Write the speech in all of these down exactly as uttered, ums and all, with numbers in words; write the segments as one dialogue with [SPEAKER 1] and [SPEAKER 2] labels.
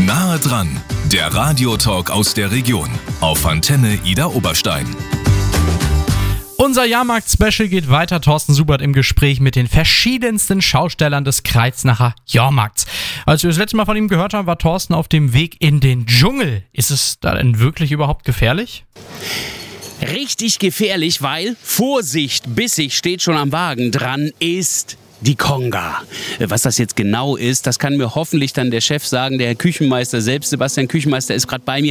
[SPEAKER 1] Nahe dran, der Radiotalk aus der Region auf Antenne Idar Oberstein.
[SPEAKER 2] Unser Jahrmarkt-Special geht weiter. Thorsten Subert im Gespräch mit den verschiedensten Schaustellern des Kreuznacher Jahrmarkts. Als wir das letzte Mal von ihm gehört haben, war Thorsten auf dem Weg in den Dschungel. Ist es da denn wirklich überhaupt gefährlich?
[SPEAKER 3] Richtig gefährlich, weil Vorsicht, bissig steht schon am Wagen dran, ist die Conga. Was das jetzt genau ist, das kann mir hoffentlich dann der Chef sagen, der Herr Küchenmeister selbst. Sebastian Küchenmeister ist gerade bei mir.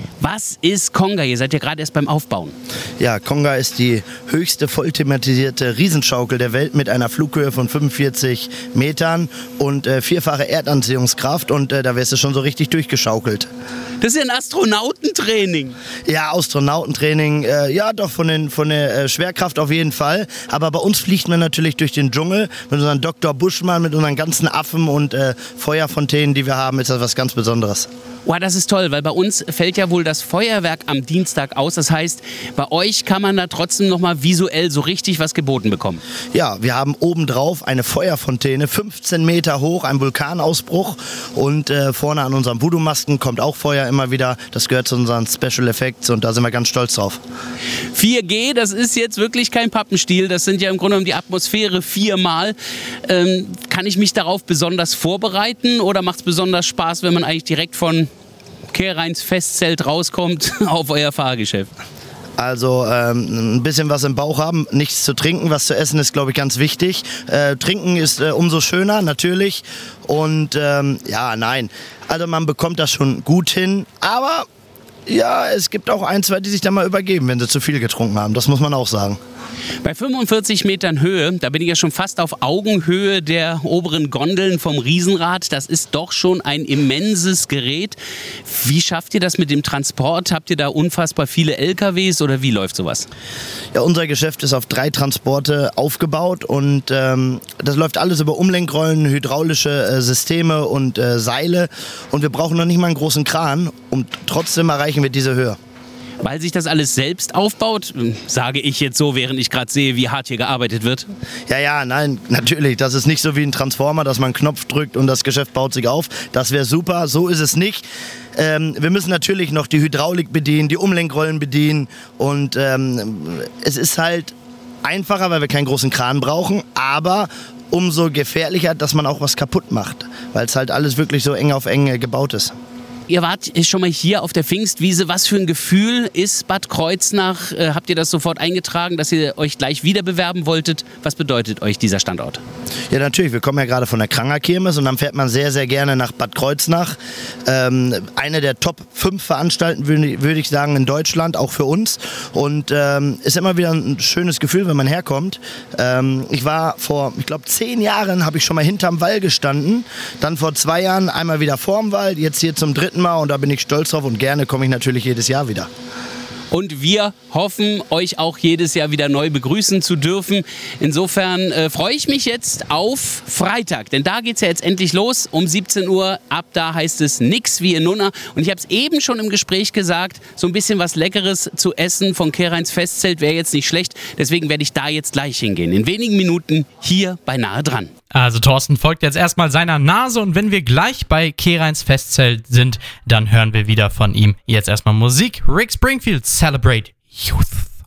[SPEAKER 3] Was ist Conga? Ihr seid ja gerade erst beim Aufbauen.
[SPEAKER 4] Ja, Conga ist die höchste vollthematisierte Riesenschaukel der Welt mit einer Flughöhe von fünfundvierzig Metern und äh, vierfache Erdanziehungskraft und äh, da wärst du schon so richtig durchgeschaukelt.
[SPEAKER 3] Das ist ja ein Astronautentraining.
[SPEAKER 4] Ja, Astronautentraining, äh, ja doch von, den, von der äh, Schwerkraft auf jeden Fall. Aber bei uns fliegt man natürlich durch den Dschungel mit unserem Doktor Buschmann, mit unseren ganzen Affen und äh, Feuerfontänen, die wir haben, ist das was ganz Besonderes.
[SPEAKER 3] Oh, das ist toll, weil bei uns fällt ja wohl das Feuerwerk am Dienstag aus. Das heißt, bei euch kann man da trotzdem noch mal visuell so richtig was geboten bekommen.
[SPEAKER 4] Ja, wir haben obendrauf eine Feuerfontäne, fünfzehn Meter hoch, ein Vulkanausbruch und äh, vorne an unserem Voodoo-Masken kommt auch Feuer immer wieder. Das gehört zu unseren Special Effects und da sind wir ganz stolz drauf.
[SPEAKER 3] vier G, das ist jetzt wirklich kein Pappenstiel. Das sind ja im Grunde genommen die Atmosphäre viermal. Ähm, kann ich mich darauf besonders vorbereiten oder macht es besonders Spaß, wenn man eigentlich direkt von Kehrreins Festzelt rauskommt auf euer Fahrgeschäft?
[SPEAKER 4] Also ähm, ein bisschen was im Bauch haben, nichts zu trinken, was zu essen ist, glaube ich, ganz wichtig. Äh, trinken ist äh, umso schöner, natürlich. Und ähm, ja, nein, also man bekommt das schon gut hin, aber ja, es gibt auch ein, zwei, die sich da mal übergeben, wenn sie zu viel getrunken haben, das muss man auch sagen.
[SPEAKER 3] Bei fünfundvierzig Metern Höhe, da bin ich ja schon fast auf Augenhöhe der oberen Gondeln vom Riesenrad. Das ist doch schon ein immenses Gerät. Wie schafft ihr das mit dem Transport? Habt ihr da unfassbar viele L K Ws oder wie läuft sowas?
[SPEAKER 4] Ja, unser Geschäft ist auf drei Transporte aufgebaut und ähm, das läuft alles über Umlenkrollen, hydraulische äh, Systeme und äh, Seile und wir brauchen noch nicht mal einen großen Kran und trotzdem erreichen wir diese Höhe.
[SPEAKER 3] Weil sich das alles selbst aufbaut, sage ich jetzt so, während ich gerade sehe, wie hart hier gearbeitet wird.
[SPEAKER 4] Ja, ja, nein, natürlich. Das ist nicht so wie ein Transformer, dass man einen Knopf drückt und das Geschäft baut sich auf. Das wäre super, so ist es nicht. Ähm, wir müssen natürlich noch die Hydraulik bedienen, die Umlenkrollen bedienen und ähm, es ist halt einfacher, weil wir keinen großen Kran brauchen, aber umso gefährlicher, dass man auch was kaputt macht, weil es halt alles wirklich so eng auf eng gebaut ist.
[SPEAKER 3] Ihr wart schon mal hier auf der Pfingstwiese. Was für ein Gefühl ist Bad Kreuznach? Äh, habt ihr das sofort eingetragen, dass ihr euch gleich wieder bewerben wolltet? Was bedeutet euch dieser Standort?
[SPEAKER 4] Ja, natürlich. Wir kommen ja gerade von der Krangerkirmes und dann fährt man sehr, sehr gerne nach Bad Kreuznach. Ähm, eine der Top fünf Veranstaltungen, würde würd ich sagen, in Deutschland, auch für uns. Und ähm, ist immer wieder ein schönes Gefühl, wenn man herkommt. Ähm, ich war vor, ich glaube, zehn Jahren habe ich schon mal hinterm Wall gestanden. Dann vor zwei Jahren einmal wieder vorm Wall, jetzt hier zum dritten Mal und da bin ich stolz drauf und gerne komme ich natürlich jedes Jahr wieder.
[SPEAKER 3] Und wir hoffen, euch auch jedes Jahr wieder neu begrüßen zu dürfen. Insofern äh, freue ich mich jetzt auf Freitag, denn da geht es ja jetzt endlich los um siebzehn Uhr. Ab da heißt es nix wie in Nunna. Und ich habe es eben schon im Gespräch gesagt, so ein bisschen was Leckeres zu essen von Kehrreins Festzelt wäre jetzt nicht schlecht. Deswegen werde ich da jetzt gleich hingehen. In wenigen Minuten hier bei Nahe dran.
[SPEAKER 2] Also Thorsten folgt jetzt erstmal seiner Nase und wenn wir gleich bei Kehrreins Festzelt sind, dann hören wir wieder von ihm. Jetzt erstmal Musik. Rick Springfield, Celebrate Youth.